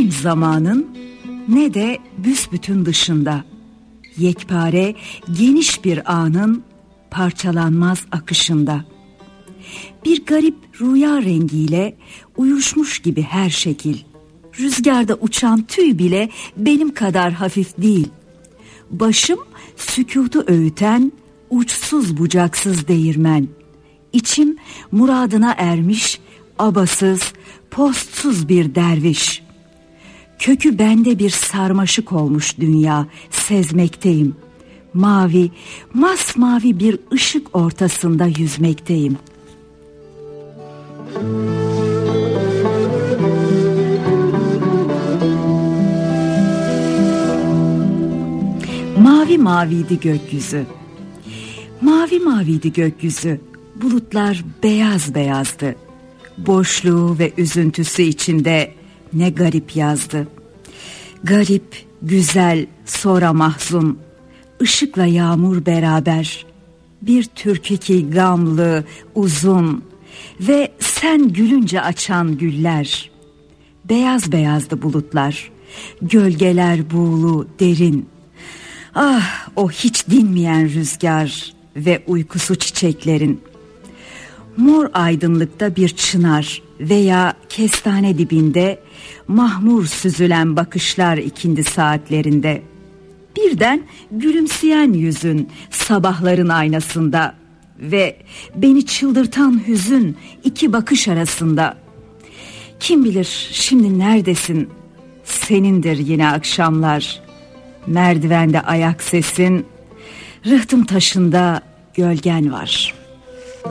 Değilim zamanın ne de büsbütün dışında. Yekpare geniş bir anın parçalanmaz akışında. Bir garip rüya rengiyle uyuşmuş gibi her şekil. Rüzgarda uçan tüy bile benim kadar hafif değil. Başım sükutu öğüten uçsuz bucaksız değirmen. İçim muradına ermiş abasız, postsuz bir derviş. Kökü bende bir sarmaşık olmuş dünya, sezmekteyim. Mavi, masmavi bir ışık ortasında yüzmekteyim. Mavi maviydi gökyüzü. Mavi maviydi gökyüzü. Bulutlar beyaz beyazdı. Boşluğu ve üzüntüsü içinde ne garip yazdı. Garip, güzel, sonra mahzun. Işıkla yağmur beraber. Bir türkü ki gamlı, uzun ve sen gülünce açan güller. Beyaz beyazdı bulutlar. Gölgeler buğulu, derin. Ah, o hiç dinmeyen rüzgar ve uykusu çiçeklerin. Mor aydınlıkta bir çınar veya kestane dibinde mahmur süzülen bakışlar ikindi saatlerinde. Birden gülümseyen yüzün sabahların aynasında ve beni çıldırtan hüzün iki bakış arasında. Kim bilir şimdi neredesin? Senindir yine akşamlar. Merdivende ayak sesin, rıhtım taşında gölgen var.